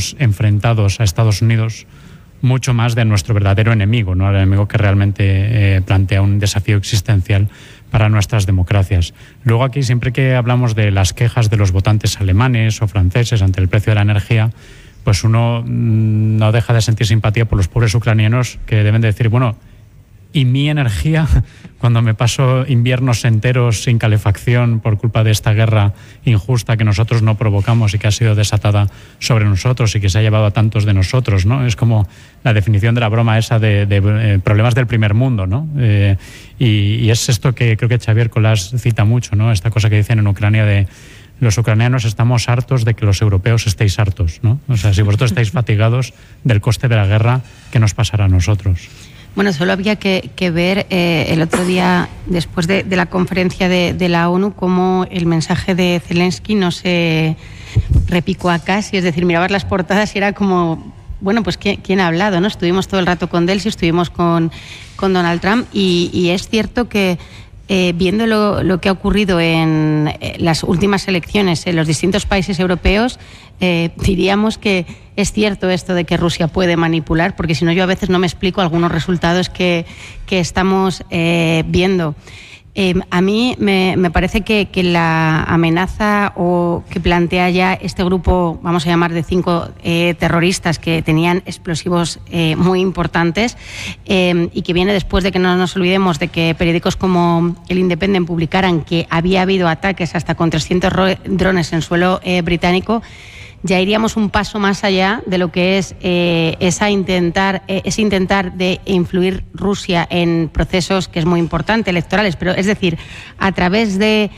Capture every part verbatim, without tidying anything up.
vemos enfrentados a Estados Unidos mucho más de nuestro verdadero enemigo, ¿no? El enemigo que realmente eh, plantea un desafío existencial para nuestras democracias. Luego aquí, siempre que hablamos de las quejas de los votantes alemanes o franceses ante el precio de la energía, pues uno mmm, no deja de sentir simpatía por los pobres ucranianos que deben de decir, bueno, ¿y mi energía? Cuando me paso inviernos enteros sin calefacción por culpa de esta guerra injusta que nosotros no provocamos y que ha sido desatada sobre nosotros y que se ha llevado a tantos de nosotros, ¿no? Es como la definición de la broma esa de, de eh, problemas del primer mundo, ¿no? Eh, y, y es esto que creo que Xavier Colás cita mucho, ¿no? Esta cosa que dicen en Ucrania de los ucranianos estamos hartos de que los europeos estéis hartos, ¿no? O sea, si vosotros estáis fatigados del coste de la guerra, ¿qué nos pasará a nosotros? Bueno, solo había que, que ver eh, el otro día, después de, de la conferencia de, de la ONU, cómo el mensaje de Zelensky no se repicó a casi, es decir, mirabas las portadas y era como, bueno, pues ¿quién, quién ha hablado? ¿No? Estuvimos todo el rato con Delcy, estuvimos con, con Donald Trump y, y es cierto que eh, viendo lo, lo que ha ocurrido en eh, las últimas elecciones en los distintos países europeos, eh, diríamos que es cierto esto de que Rusia puede manipular, porque si no yo a veces no me explico algunos resultados que, que estamos eh, viendo. Eh, a mí me, me parece que, que la amenaza o que plantea ya este grupo, vamos a llamar de cinco eh, terroristas que tenían explosivos eh, muy importantes eh, y que viene después de que no nos olvidemos de que periódicos como el Independent publicaran que había habido ataques hasta con trescientos drones en suelo eh, británico, ya iríamos un paso más allá de lo que es eh, esa intentar, eh, ese intentar de influir Rusia en procesos que es muy importante, electorales, pero es decir, a través de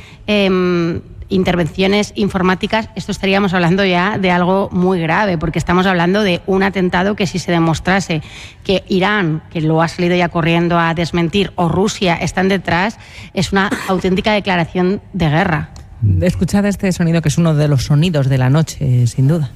eh, intervenciones informáticas, esto estaríamos hablando ya de algo muy grave, porque estamos hablando de un atentado que si se demostrase que Irán, que lo ha salido ya corriendo a desmentir, o Rusia están detrás, es una auténtica declaración de guerra. Escuchad este sonido que es uno de los sonidos de la noche, sin duda.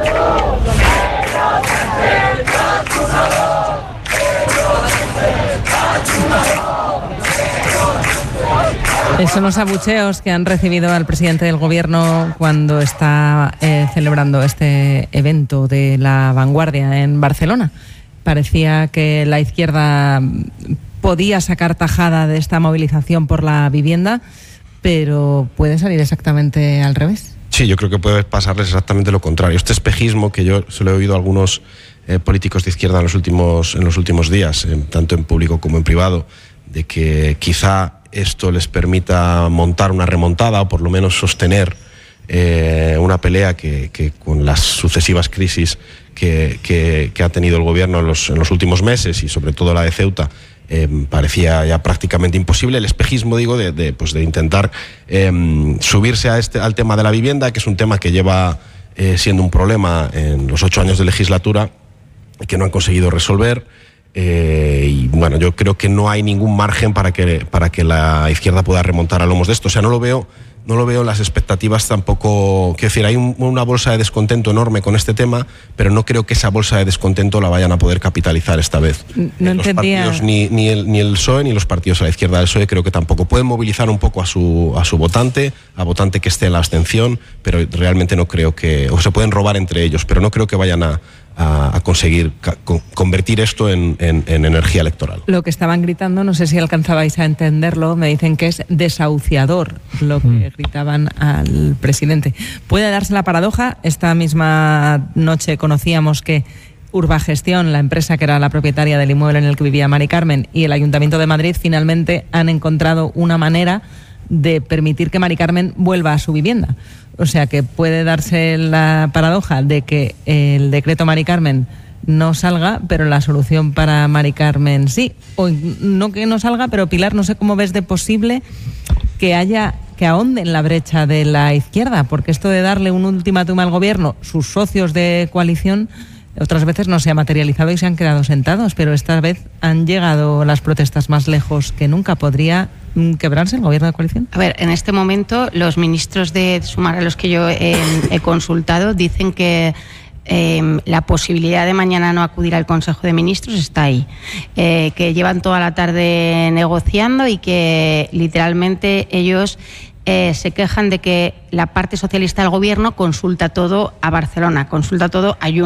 Son los abucheos que han recibido al presidente del gobierno cuando está eh, celebrando este evento de la vanguardia en Barcelona. Parecía que la izquierda podía sacar tajada de esta movilización por la vivienda, pero puede salir exactamente al revés. Sí, yo creo que puede pasarles exactamente lo contrario. Este espejismo que yo se lo he oído a algunos eh, políticos de izquierda en los últimos, en los últimos días, eh, tanto en público como en privado, de que quizá esto les permita montar una remontada o por lo menos sostener eh, una pelea que, que con las sucesivas crisis que, que, que ha tenido el gobierno en los, en los últimos meses y sobre todo la de Ceuta, Eh, parecía ya prácticamente imposible. El espejismo, digo, de, de, pues de intentar eh, subirse a este, al tema de la vivienda, que es un tema que lleva eh, siendo un problema en los ocho años de legislatura y que no han conseguido resolver. Eh, y bueno, yo creo que no hay ningún margen para que, para que la izquierda pueda remontar a lomos de esto. O sea, no lo veo, no lo veo en las expectativas tampoco. Quiero decir, hay un, una bolsa de descontento enorme con este tema, pero no creo que esa bolsa de descontento la vayan a poder capitalizar esta vez. No eh, los entendía. partidos, ni, ni, el, ni el P S O E ni los partidos a la izquierda del P S O E creo que tampoco. Pueden movilizar un poco a su, a su votante, a votante que esté en la abstención, pero realmente no creo que. O se pueden robar entre ellos, pero no creo que vayan a. a conseguir convertir esto en, en, en energía electoral. Lo que estaban gritando, no sé si alcanzabais a entenderlo, me dicen que es desahuciador lo que mm. gritaban al presidente. Puede darse la paradoja, esta misma noche conocíamos que Urbagestión, la empresa que era la propietaria del inmueble en el que vivía Mari Carmen, y el Ayuntamiento de Madrid finalmente han encontrado una manera de permitir que Mari Carmen vuelva a su vivienda. O sea que puede darse la paradoja de que el decreto Mari Carmen no salga, pero la solución para Mari Carmen sí. O no que no salga, pero Pilar, no sé cómo ves de posible que haya, que ahonden la brecha de la izquierda, porque esto de darle un ultimátum al gobierno, sus socios de coalición, otras veces no se ha materializado y se han quedado sentados, pero esta vez han llegado las protestas más lejos que nunca. ¿Podría quebrarse el gobierno de coalición? A ver, en este momento los ministros de Sumar, a los que yo he, he consultado, dicen que eh, la posibilidad de mañana no acudir al Consejo de Ministros está ahí, eh, que llevan toda la tarde negociando y que literalmente ellos eh, se quejan de que la parte socialista del gobierno consulta todo a Barcelona, consulta todo a Junts.